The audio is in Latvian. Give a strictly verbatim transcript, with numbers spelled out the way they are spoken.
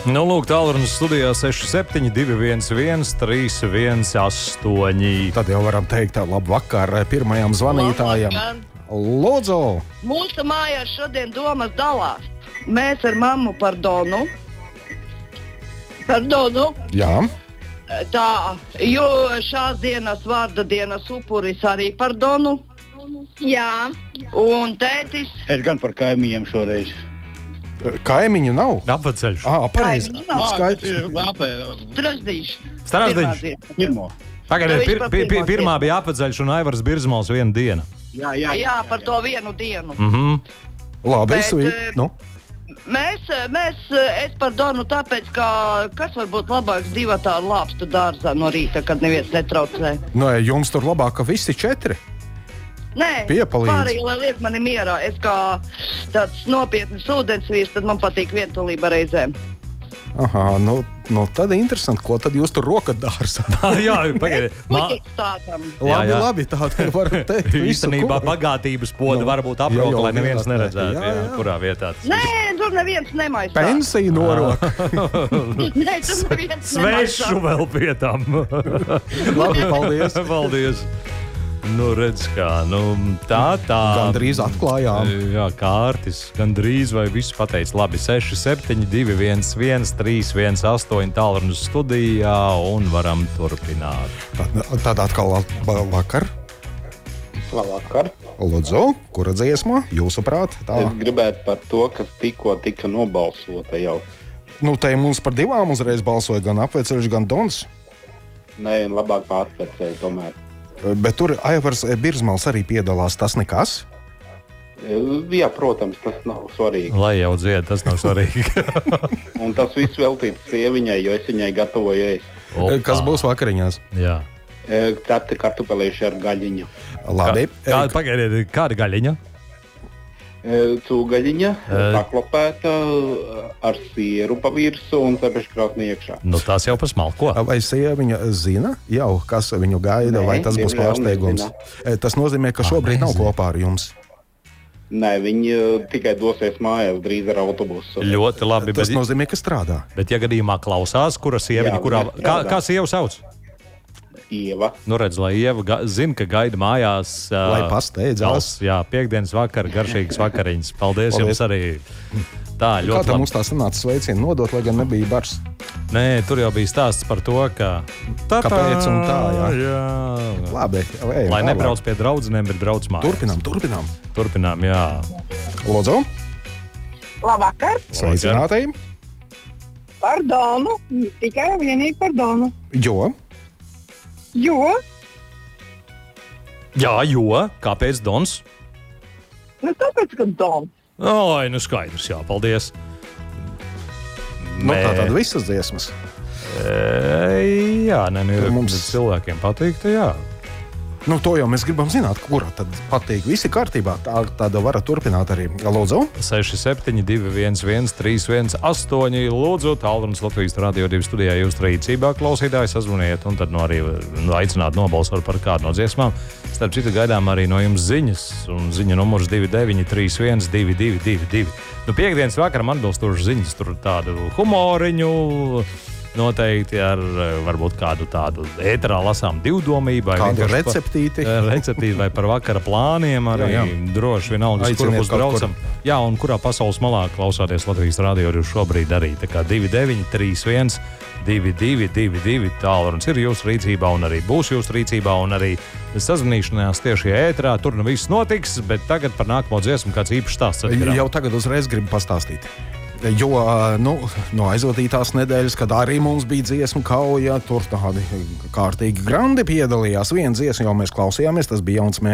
Nu, lūk, tālrunis studijā seši septiņi divi viens viens trīs viens astoņi. Tad jau varam teikt labu vakar pirmajam zvanītājam. Lūdzu! Mūsu mājās šodien domas dalās. Mēs ar mammu par Donu. Par Donu. Jā. Tā, jo šās dienas vārda dienas upuris arī par Donu. Jā. Un tētis. Es gan par kaimiņiem šoreiz. Kaimiņu nav? Apceļš. Ah, pareizi. Skaidrs. Strazdīši. Strazdīši. Pirmo. Pagaidiet, pir, pir, pir, pirmā bija Apceļš un Aivars Birzmals viena diena. Jā, jā, jā, Jā, par to vienu dienu. Mhm. Labi, Bet, svīt. eh, Nu. Mēs, mēs, es par Donu tāpēc, ka kas var būt labāks divatā lāpstu dārzā no rīta, kad neviens netraucē. Nu, jums tur labāk, ka visi četri. Nē, Piepalīdz. pārējie, lai liek mani mierā. Es kā tāds nopietns ūdensvīrs, tad man patīk vientulība reizēm. Aha, nu, nu tad interesanti, ko tad jūs tur rokat dārzā. Jā, pagaidiet. Ma... Puķis tādam. Labi, jā. labi, tā tad var teikt visu, Īstenībā ko. bagātības poda Nu, var būt jā, aproka, jau lai neviens vietā. neredzētu, Jā, jā, jā. kurā vietā tas Nē, tur neviens nemaisā. Pensiju norok. Nē, tur neviens Svešu nemaisā. vēl pie tam. Labi, paldies. Paldies. Nu, redz kā, nu, tā, tā. Gandrīz atklājām. Jā, kārtis, gandrīz vai viss pateica. Labi, seši septiņi divi viens viens trīs viens astoņi tālrunis studijā un varam turpināt. Tad, tad atkal va- vakar. Labvakar. Lūdzu, kura dziesma, jūsuprāt? Tā. Es gribētu par to, kas tikko tika nobalsota jau. Nu, te mums par divām uzreiz balsoja gan Apveceļš, gan Dons. Nē, labāk pārspēcēju tomēr. Bet tur Aivars Birzmals arī piedalās. Tas nekas? Jā, protams, tas nav svarīgi. Lai jau dzied, tas nav svarīgi. Un tas viss veltīts sieviņai, jo es viņai gatavoju ēst. Opa. Kas būs vakariņās? Jā. Tad kartupelīši ar gaļiņu. Labi. Kā, pagaidiet, kāda gaļiņa? Cūgaļiņa, paklopēta ar sieru pa virsu un cepeškrāsni iekšā. Nu, tās jau pa smalko. Vai sieviņa zina jau, kas viņu gaida, Nē, vai tas būs diemžēl pārsteigums? Tas nozīmē, ka šobrīd nav nezinu. kopā ar jums. Nē, viņi tikai dosies mājās drīz ar autobusu. Ļoti labi, Tas bet, nozīmē, ka strādā. bet ja gadījumā klausās, kura sieviņa, Jā, kurā, jā, kā, jā. kā sieva sauc? Ieva. Nu, redz, lai Ieva ga, zina, ka gaida mājās. ā, Lai pasteidzās. gals, Jā, piekdienas vakar, garšīgas vakariņas. Paldies, Paldies. jums arī. Tā, Kā ļoti tam labi. mums tā sanāca sveicienu nodot, lai gan nebija bars? Nē, tur jau bija stāsts par to, ka tā, Kāpēc un tā, jā. jā. Labi, ejam Lai tālāk. nebrauc pie draudzenēm, bet brauc mājās. Turpinām, turpinām. Turpinām, jā. Lūdzu, Labvakar. sveicinātajiem. Par Donu, tikai un vienīgi par Donu. Jo, Jo, Jā, jo, kāpēc Dons? nu tāpēc, ka Dons. Oi, nu skaidrs, jā, paldies. nu, tā tad visas dziesmas. E, jā, nē, nu, Tur mums mums- cilvēkiem patīk, tā jā. Nu, to jau mēs gribam zināt, kurā tad patīk. Visi kārtībā, tā, tāda var turpināt arī. Lūdzu, seši septiņi divi viens viens trīs viens astoņi. Lūdzu, tālrunis Latvijas Radio divi studijā jūs rīcībā klausītāji sazvaniet un tad nu arī nu, aicināt nobalsot par kādu no dziesmām. Starp citu gaidām arī no jums ziņas un ziņa numurs divi deviņi trīs viens divi divi divi divi. Nu, piekdienas vakaram atbilstoši ziņas, tur tādu humoriņu. Noteikti ar varbūt kādu tādu ēterā lasām divdomību. vai kādu vienkārši pa- receptīti. Receptīvi vai par vakara plāniem arī Jā, jā, jā. droši vienalga, kur Aiciniet būs kaut kur. braucam. Jā, un kurā pasaules malā klausāties Latvijas radio arī šobrīd arī. Tā kā divi deviņi trīs viens divi divi divi divi tālrunis ir jūsu rīcībā un arī būs jūsu rīcībā un arī sazvanīšanās tieši ēterā. Tur nu viss notiks, bet tagad par nākamo dziesmu kāds īpašs stāsts. atkarā. Jau tagad uzreiz gribu pastāstīt. Jo nu, no aizvadītās nedēļas, kad arī mums bija dziesmu kauja, tur tādi kārtīgi grandi piedalījās. Viena dziesma jau mēs klausījāmies, tas bija Jauns Mē.